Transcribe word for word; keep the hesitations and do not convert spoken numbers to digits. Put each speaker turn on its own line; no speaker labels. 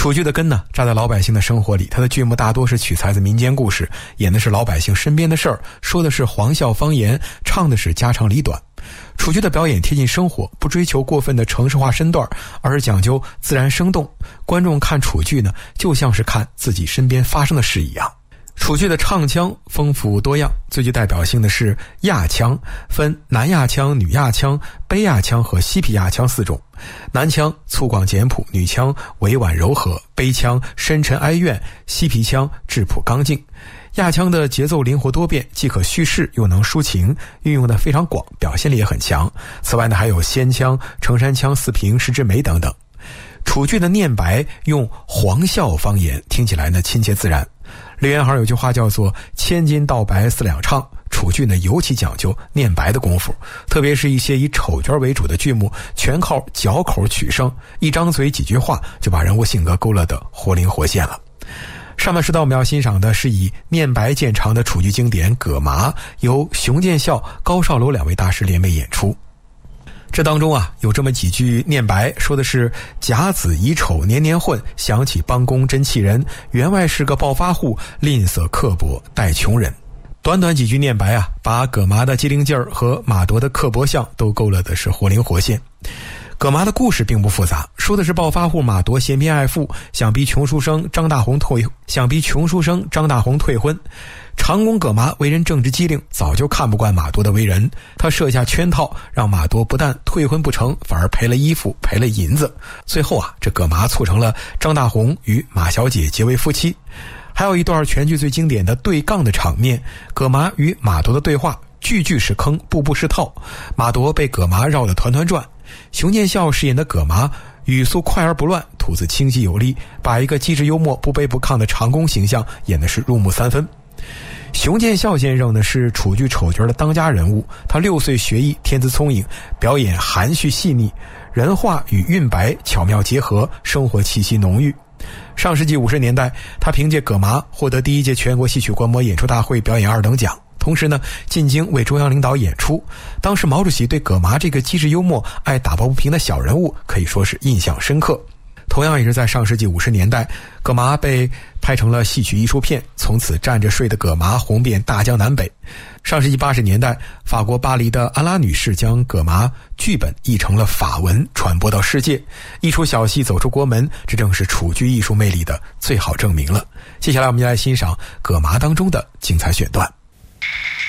楚剧的根呢扎在老百姓的生活里，他的剧目大多是取材自民间故事，演的是老百姓身边的事儿，说的是黄孝方言，唱的是家长里短。楚剧的表演贴近生活，不追求过分的城市化身段，而是讲究自然生动。观众看楚剧呢，就像是看自己身边发生的事一样。楚剧的唱腔丰富多样，最具代表性的是亚腔，分南亚腔、女亚腔、北亚腔和西皮亚腔四种。南腔粗犷简朴，女腔委婉柔和，北腔深沉哀怨，西皮腔质朴刚劲。亚腔的节奏灵活多变，既可叙事又能抒情，运用的非常广，表现力也很强。此外呢，还有仙腔、城山腔、四平、石之美等等。楚剧的念白用黄孝方言，听起来呢亲切自然。李元行有句话叫做千金道白四两唱，楚剧呢尤其讲究念白的功夫，特别是一些以丑角为主的剧目，全靠嚼口取胜，一张嘴几句话就把人物性格勾勒得活灵活现了。上半时段我们要欣赏的是以念白见长的楚剧经典《葛麻》，由熊建孝、高少楼两位大师联袂演出。这当中啊，有这么几句念白，说的是甲子乙丑年年混，想起帮工真气人，员外是个暴发户，吝啬刻薄待穷人。短短几句念白啊，把葛麻的机灵劲儿和马铎的刻薄相都勾勒的是活灵活现。葛麻的故事并不复杂，说的是暴发户马铎嫌贫爱富，想逼穷书生张大红退想逼穷书生张大红退婚。长工葛麻为人正直机灵，早就看不惯马铎的为人，他设下圈套，让马铎不但退婚不成，反而赔了衣服，赔了银子。最后啊，这葛麻促成了张大红与马小姐结为夫妻。还有一段全剧最经典的对杠的场面，葛麻与马铎的对话，句句是坑，步步是套，马铎被葛麻绕得团团转。熊建孝饰演的葛麻语速快而不乱，吐字清晰有力，把一个机智幽默、不卑不亢的长工形象演的是入木三分。熊建孝先生呢是楚剧丑角的当家人物，他六岁学艺，天资聪颖，表演含蓄细腻，人话与韵白巧妙结合，生活气息浓郁。上世纪五十年代，他凭借《葛麻》获得第一届全国戏曲观摩演出大会表演二等奖，同时呢进京为中央领导演出。当时毛主席对葛麻这个机智幽默、爱打抱不平的小人物可以说是印象深刻。同样也是在上世纪五十年代，葛麻被拍成了戏曲艺术片，从此站着睡的葛麻红遍大江南北。上世纪八十年代，法国巴黎的安拉女士将葛麻剧本译成了法文，传播到世界。一出小戏走出国门，这正是楚剧艺术魅力的最好证明了。接下来我们就来欣赏葛麻当中的精彩选段。